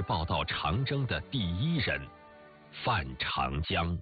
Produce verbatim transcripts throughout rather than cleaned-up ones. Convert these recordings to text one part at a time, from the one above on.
实报道长征的第一人范长江。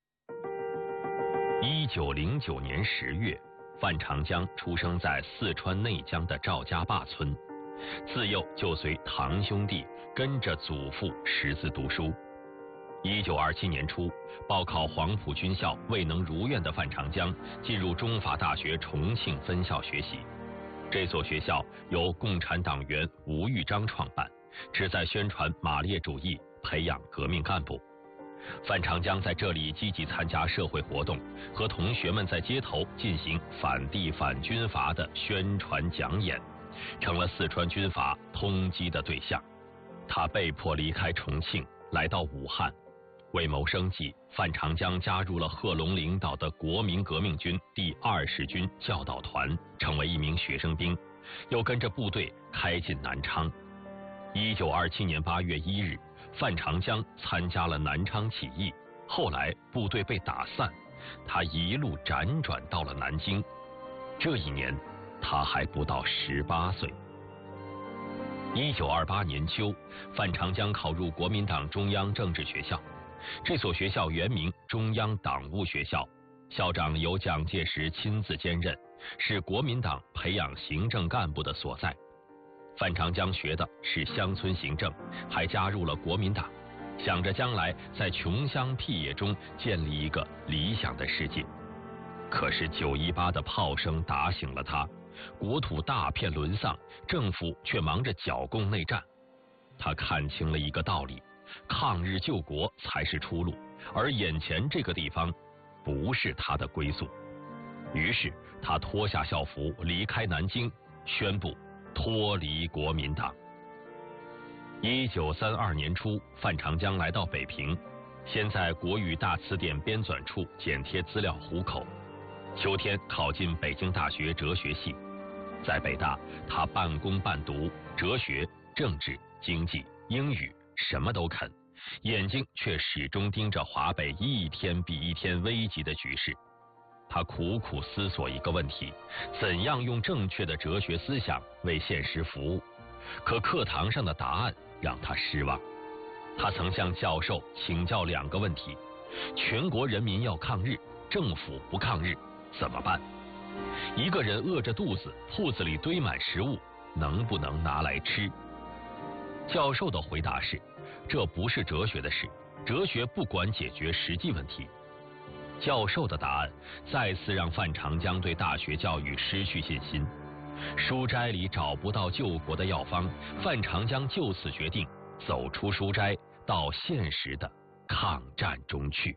一九零九年十月，范长江出生在四川内江的赵家坝村，自幼就随堂兄弟跟着祖父识字读书。一九二七年初，报考黄埔军校未能如愿的范长江进入中法大学重庆分校学习。这所学校由共产党员吴玉章创办，旨在宣传马列主义，培养革命干部。范长江在这里积极参加社会活动，和同学们在街头进行反帝反军阀的宣传讲演，成了四川军阀通缉的对象。他被迫离开重庆，来到武汉。为谋生计，范长江加入了贺龙领导的国民革命军第二十军教导团，成为一名学生兵，又跟着部队开进南昌。一九二七年八月一日，范长江参加了南昌起义，后来部队被打散，他一路辗转到了南京。这一年，他还不到十八岁。一九二八年秋，范长江考入国民党中央政治学校。这所学校原名中央党务学校，校长由蒋介石亲自兼任，是国民党培养行政干部的所在。范长江学的是乡村行政，还加入了国民党，想着将来在穷乡僻野中建立一个理想的世界。可是九一八的炮声打醒了他，国土大片沦丧，政府却忙着剿共内战。他看清了一个道理，抗日救国才是出路，而眼前这个地方不是他的归宿。于是他脱下校服离开南京，宣布脱离国民党。一九三二年初，范长江来到北平，先在国语大词典编纂处剪贴资料糊口。秋天考进北京大学哲学系，在北大他半工半读，哲学、政治、经济、英语什么都肯，眼睛却始终盯着华北一天比一天危急的局势。他苦苦思索一个问题：怎样用正确的哲学思想为现实服务？可课堂上的答案让他失望。他曾向教授请教两个问题：全国人民要抗日，政府不抗日，怎么办？一个人饿着肚子，铺子里堆满食物，能不能拿来吃？教授的回答是：这不是哲学的事，哲学不管解决实际问题。教授的答案再次让范长江对大学教育失去信心。书斋里找不到救国的药方，范长江就此决定走出书斋，到现实的抗战中去。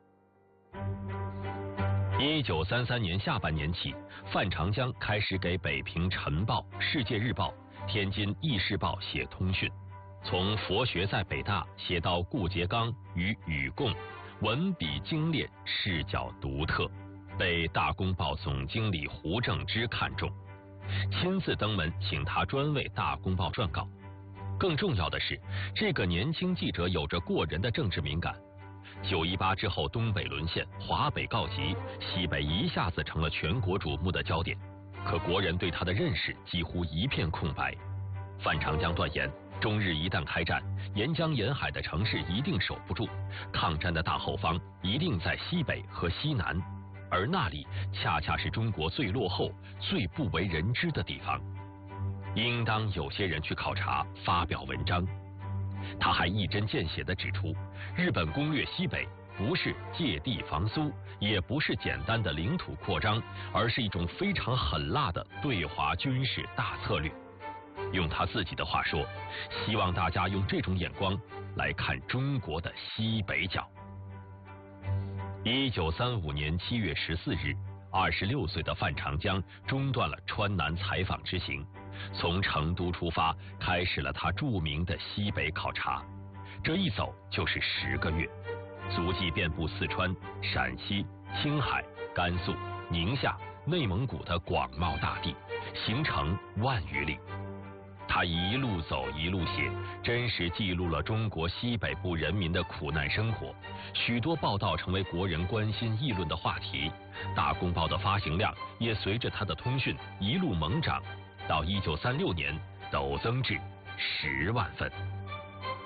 一九三三年下半年起，范长江开始给北平晨报、世界日报、天津易世报写通讯，从佛学在北大写到顾颉刚与禹贡，文笔精炼，视角独特，被大公报总经理胡正之看中，亲自登门请他专为大公报撰稿。更重要的是，这个年轻记者有着过人的政治敏感。九一八之后，东北沦陷，华北告急，西北一下子成了全国瞩目的焦点。可国人对他的认识几乎一片空白。范长江断言，中日一旦开战，沿江沿海的城市一定守不住，抗战的大后方一定在西北和西南，而那里恰恰是中国最落后、最不为人知的地方。应当有些人去考察，发表文章。他还一针见血地指出，日本攻略西北不是借地防苏，也不是简单的领土扩张，而是一种非常狠辣的对华军事大策略。用他自己的话说，希望大家用这种眼光来看中国的西北角。一九三五年七月十四日，二十六岁的范长江中断了川南采访之行，从成都出发，开始了他著名的西北考察。这一走就是十个月，足迹遍布四川、陕西、青海、甘肃、宁夏、内蒙古的广袤大地，行程万余里。他一路走一路写，真实记录了中国西北部人民的苦难生活，许多报道成为国人关心议论的话题。大公报的发行量也随着他的通讯一路猛涨，到一九三六年陡增至十万份。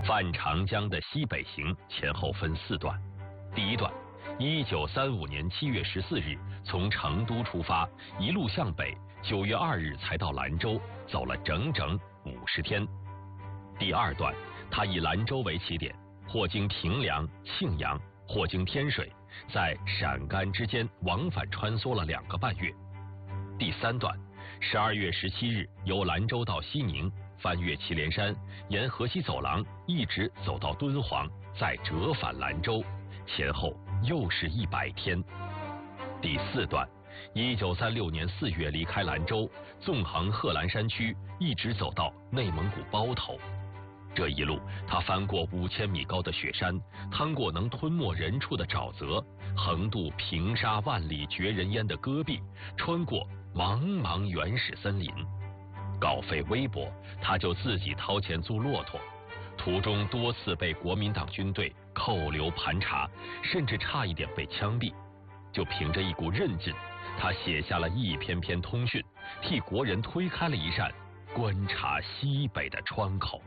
范长江的西北行前后分四段，第一段，一九三五年七月十四日从成都出发，一路向北，九月二日才到兰州，走了整整五十天。第二段，他以兰州为起点，或经平凉、庆阳，或经天水，在陕甘之间往返穿梭了两个半月。第三段，十二月十七日由兰州到西宁，翻越祁连山，沿河西走廊一直走到敦煌，再折返兰州，前后又是一百天。第四段，一九三六年四月离开兰州，纵横贺兰山区，一直走到内蒙古包头。这一路，他翻过五千米高的雪山，趟过能吞没人畜的沼泽，横渡平沙万里绝人烟的戈壁，穿过茫茫原始森林。稿费微薄，他就自己掏钱租骆驼，途中多次被国民党军队扣留盘查，甚至差一点被枪毙。就凭着一股韧劲，他写下了一篇篇通讯，替国人推开了一扇观察西北的窗口。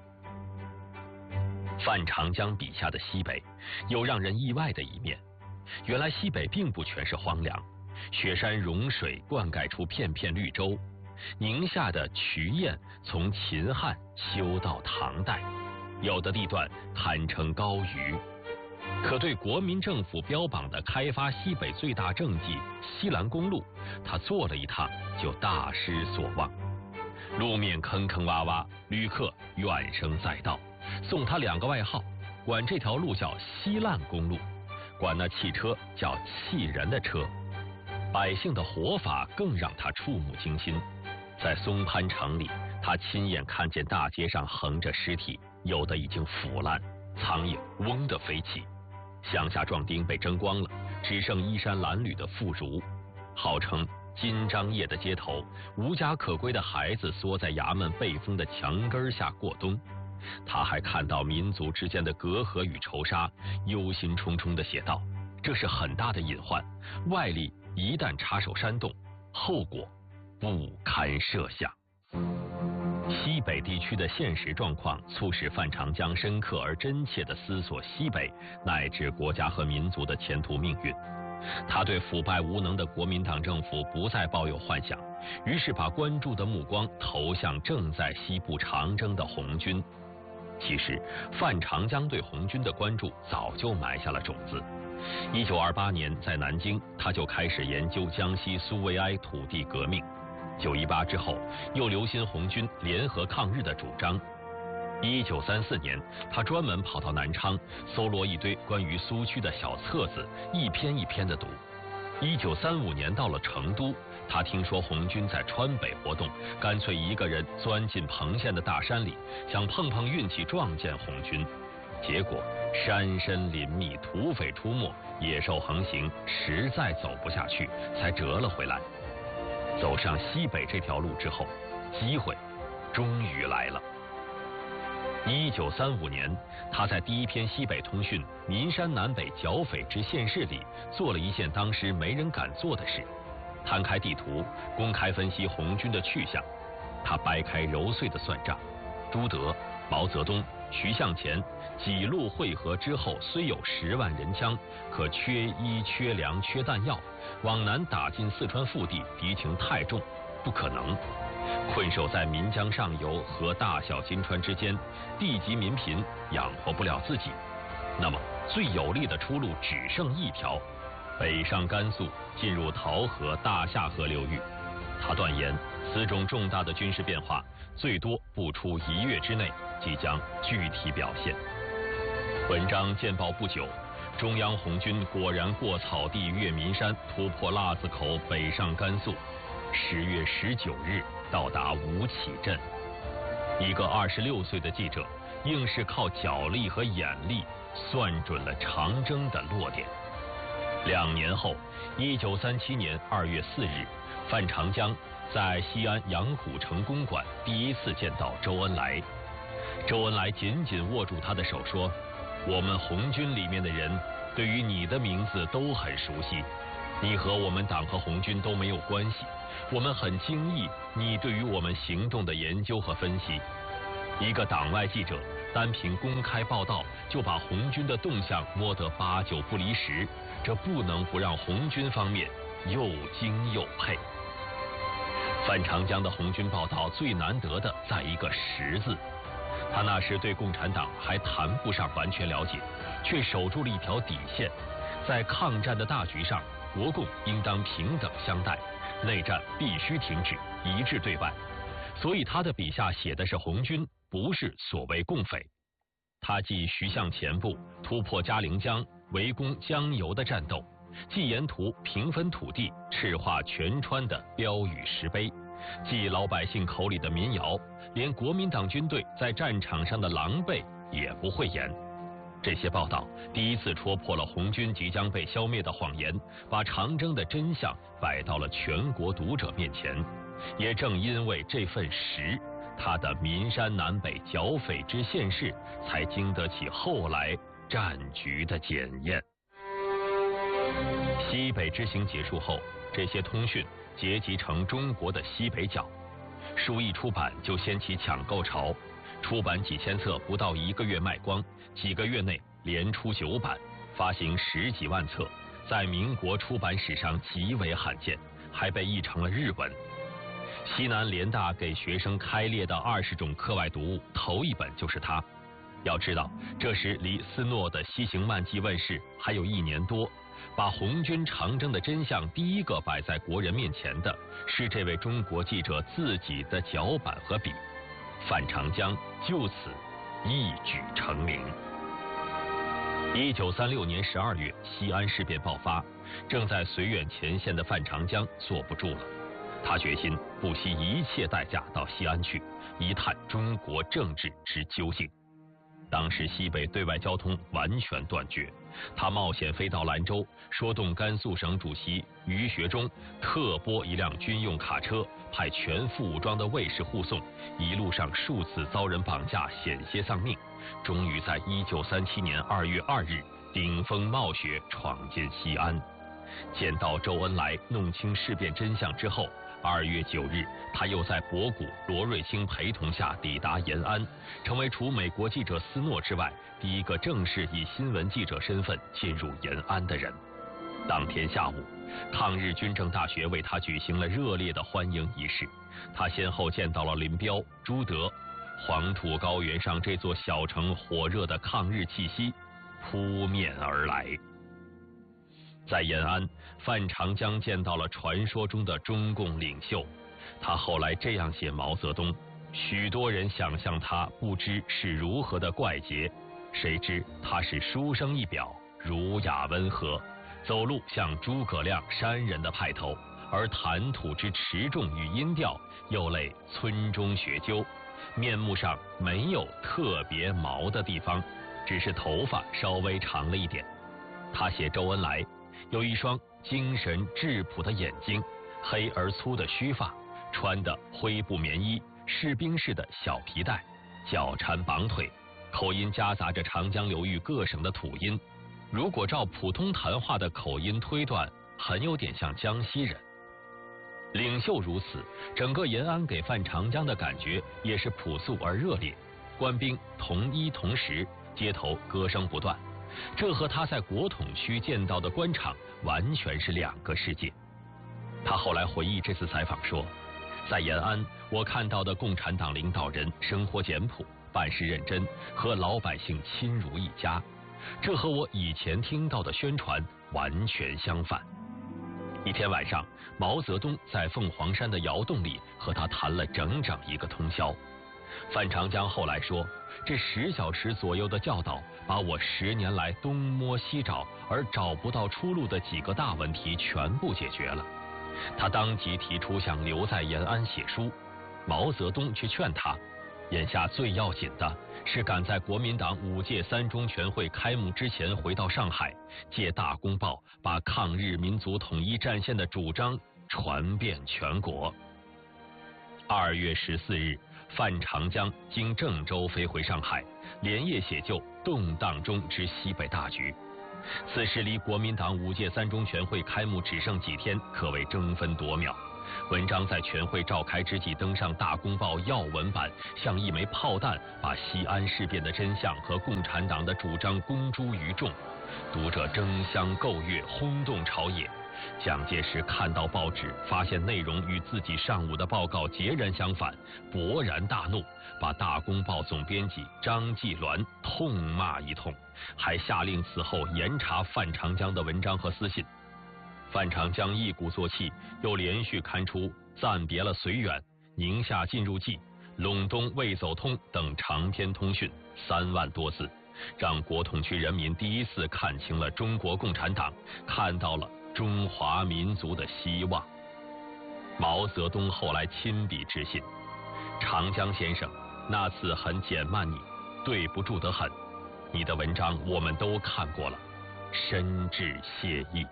范长江笔下的西北有让人意外的一面，原来西北并不全是荒凉，雪山融水灌溉出片片绿洲，宁夏的渠堰从秦汉修到唐代，有的地段堪称高原。可对国民政府标榜的开发西北最大政绩西兰公路，他做了一趟就大失所望。路面坑坑洼洼，旅客怨声载道，送他两个外号，管这条路叫西烂公路，管那汽车叫气人的车。百姓的活法更让他触目惊心。在松潘城里，他亲眼看见大街上横着尸体，有的已经腐烂，苍蝇嗡地飞起。乡下壮丁被蒸光了，只剩衣衫褴褛的妇孺。号称金章夜的街头，无家可归的孩子缩在衙门背风的墙根下过冬。他还看到民族之间的隔阂与仇杀，忧心忡忡地写道：这是很大的隐患，外力一旦插手煽动，后果不堪设想。西北地区的现实状况促使范长江深刻而真切地思索西北乃至国家和民族的前途命运。他对腐败无能的国民党政府不再抱有幻想，于是把关注的目光投向正在西部长征的红军。其实范长江对红军的关注早就埋下了种子。一九二八年在南京，他就开始研究江西苏维埃土地革命。九一八之后，又留心红军联合抗日的主张。一九三四年，他专门跑到南昌，搜罗一堆关于苏区的小册子，一篇一篇的读。一九三五年到了成都，他听说红军在川北活动，干脆一个人钻进彭县的大山里，想碰碰运气撞见红军。结果山深林密，土匪出没，野兽横行，实在走不下去，才折了回来。走上西北这条路之后，机会终于来了。一九三五年，他在第一篇西北通讯《岷山南北剿匪之县市》里做了一件当时没人敢做的事，摊开地图，公开分析红军的去向。他掰开揉碎的算账，朱德、毛泽东、徐向前几路会合之后，虽有十万人枪，可缺衣、缺粮、缺弹药，往南打进四川腹地，敌情太重，不可能。困守在岷江上游和大小金川之间，地级民贫，养活不了自己。那么最有利的出路只剩一条，北上甘肃，进入桃河、大夏河流域。他断言，此种重大的军事变化，最多不出一月之内即将具体表现。文章见报不久，中央红军果然过草地，越岷山，突破腊子口，北上甘肃。十月十九日到达吴起镇。一个二十六岁的记者，硬是靠脚力和眼力算准了长征的落点。两年后，一九三七年二月四日，范长江在西安杨虎城公馆第一次见到周恩来。周恩来紧紧握住他的手说：“我们红军里面的人对于你的名字都很熟悉，你和我们党和红军都没有关系，我们很惊异你对于我们行动的研究和分析。”一个党外记者单凭公开报道就把红军的动向摸得八九不离十，这不能不让红军方面又惊又佩。范长江的红军报道最难得的在一个实字，他那时对共产党还谈不上完全了解，却守住了一条底线，在抗战的大局上，国共应当平等相待，内战必须停止，一致对外。所以他的笔下写的是红军，不是所谓共匪。他既徐向前部突破嘉陵江，围攻江油的战斗，既沿途平分土地，赤化全川的标语石碑，既老百姓口里的民谣，连国民党军队在战场上的狼狈也不会言。这些报道第一次戳破了红军即将被消灭的谎言，把长征的真相摆到了全国读者面前。也正因为这份实，他的岷山南北剿匪之现世才经得起后来战局的检验。西北之行结束后，这些通讯结集成中国的西北角，书一出版就掀起抢购潮，出版几千册不到一个月卖光，几个月内连出九版，发行十几万册，在民国出版史上极为罕见，还被译成了日文。西南联大给学生开列的二十种课外读物，头一本就是它。要知道，这时离斯诺的《西行漫记》问世还有一年多，把红军长征的真相第一个摆在国人面前的是这位中国记者自己的脚板和笔，范长江就此一举成名。一九三六年十二月，西安事变爆发，正在绥远前线的范长江坐不住了。他决心不惜一切代价到西安去，一探中国政治之究竟。当时西北对外交通完全断绝，他冒险飞到兰州，说动甘肃省主席于学忠特拨一辆军用卡车，派全副武装的卫士护送，一路上数次遭人绑架，险些丧命，终于在一九三七年二月二日顶风冒雪闯进西安。见到周恩来，弄清事变真相之后，二月九日，他又在博古、罗瑞卿陪同下抵达延安，成为除美国记者斯诺之外第一个正式以新闻记者身份进入延安的人。当天下午，抗日军政大学为他举行了热烈的欢迎仪式。他先后见到了林彪、朱德，黄土高原上这座小城火热的抗日气息扑面而来。在延安，范长江见到了传说中的中共领袖。他后来这样写毛泽东：许多人想象他不知是如何的怪杰，谁知他是书生一表，儒雅温和，走路像诸葛亮山人的派头，而谈吐之持重与音调又类村中学究，面目上没有特别毛的地方，只是头发稍微长了一点。他写周恩来有一双精神质朴的眼睛，黑而粗的须发，穿的灰布棉衣，士兵式的小皮带，脚缠绑腿，口音夹杂着长江流域各省的土音，如果照普通谈话的口音推断，很有点像江西人。领袖如此，整个延安给范长江的感觉也是朴素而热烈，官兵同衣同食，街头歌声不断。这和他在国统区见到的官场完全是两个世界。他后来回忆这次采访说，在延安我看到的共产党领导人生活简朴，办事认真，和老百姓亲如一家，这和我以前听到的宣传完全相反。一天晚上，毛泽东在凤凰山的窑洞里和他谈了整整一个通宵。范长江后来说，这十小时左右的教导，把我十年来东摸西找而找不到出路的几个大问题全部解决了。他当即提出想留在延安写书，毛泽东却劝他，眼下最要紧的是赶在国民党五届三中全会开幕之前回到上海，借大公报把抗日民族统一战线的主张传遍全国。二月十四日，范长江经郑州飞回上海，连夜写就动荡中之西北大局。此时离国民党五届三中全会开幕只剩几天，可谓争分夺秒。 文章在全会召开之际登上《大公报》要闻版，像一枚炮弹，把西安事变的真相和共产党的主张公诸于众。读者争相购阅，轰动朝野。蒋介石看到报纸，发现内容与自己上午的报告截然相反，勃然大怒，把《大公报》总编辑张继鸾痛骂一通，还下令此后严查范长江的文章和私信。范长江一鼓作气，又连续刊出《暂别了绥远》《宁夏进入记》《陇东未走通》等长篇通讯三万多字，让国统区人民第一次看清了中国共产党，看到了中华民族的希望。毛泽东后来亲笔致信：长江先生，那次很减慢你，对不住得很。你的文章我们都看过了，深致谢意。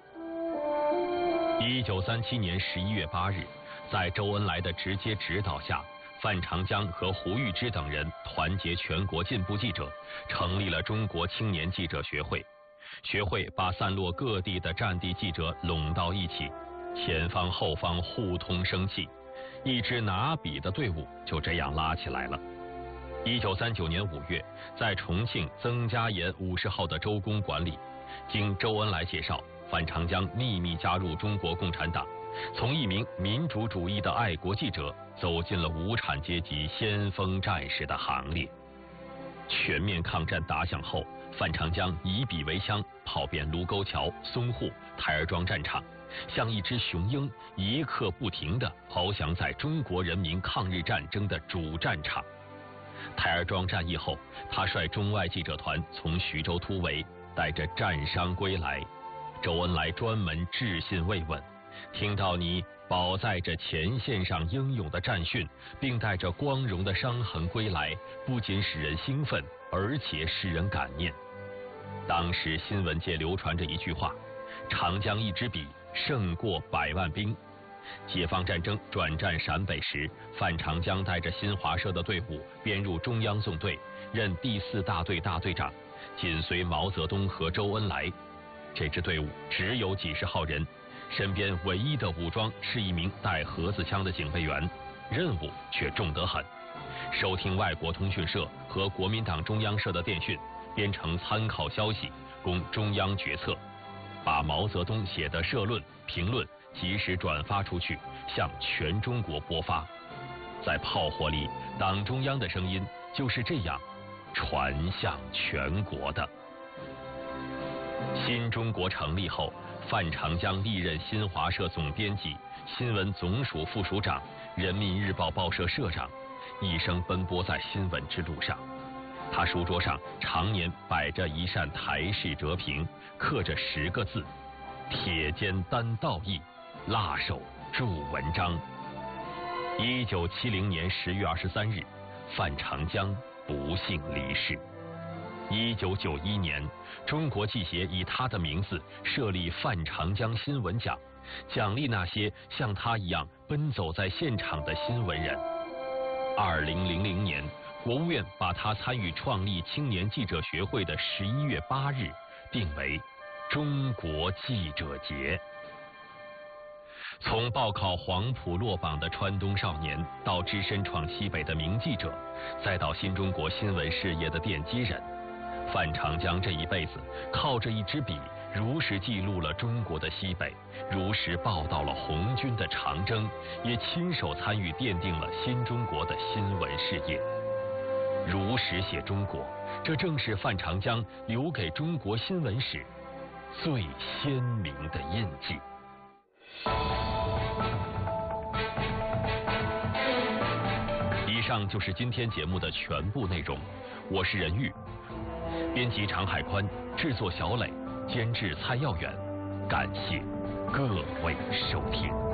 一九三七年十一月八日，在周恩来的直接指导下，范长江和胡玉芝等人团结全国进步记者，成立了中国青年记者学会。学会把散落各地的战地记者拢到一起，前方后方互通生气，一支拿笔的队伍就这样拉起来了。一九三九年五月，在重庆曾家岩五十号的周公馆里，经周恩来介绍，范长江秘密加入中国共产党，从一名民主主义的爱国记者走进了无产阶级先锋战士的行列。全面抗战打响后，范长江以笔为枪，跑遍卢沟桥、淞沪、台儿庄战场，像一只雄鹰，一刻不停地翱翔在中国人民抗日战争的主战场。台儿庄战役后，他率中外记者团从徐州突围，带着战伤归来。周恩来专门致信慰问，听到你饱载着前线上英勇的战训，并带着光荣的伤痕归来，不仅使人兴奋，而且使人感念。当时新闻界流传着一句话：长江一支笔胜过百万兵。解放战争转战陕北时，范长江带着新华社的队伍编入中央纵队，任第四大队大队长，紧随毛泽东和周恩来。这支队伍只有几十号人，身边唯一的武装是一名带盒子枪的警卫员，任务却重得很。收听外国通讯社和国民党中央社的电讯，编成参考消息，供中央决策，把毛泽东写的社论、评论及时转发出去，向全中国播发。在炮火里，党中央的声音就是这样传向全国的。新中国成立后，范长江历任新华社总编辑、新闻总署副署长、人民日报报社社长，一生奔波在新闻之路上。他书桌上常年摆着一扇台式折屏，刻着十个字：铁肩担道义，辣手著文章。一九七零年十月二十三日，范长江不幸离世。一九九一年，中国记协以他的名字设立范长江新闻奖，奖励那些像他一样奔走在现场的新闻人。二零零零年，国务院把他参与创立青年记者学会的十一月八日定为中国记者节。从报考黄埔落榜的川东少年，到只身闯西北的名记者，再到新中国新闻事业的奠基人，范长江这一辈子靠着一支笔，如实记录了中国的西北，如实报道了红军的长征，也亲手参与奠定了新中国的新闻事业。如实写中国，这正是范长江留给中国新闻史最鲜明的印记。以上就是今天节目的全部内容，我是任玉，编辑常海宽，制作小磊，监制蔡耀远，感谢各位收听。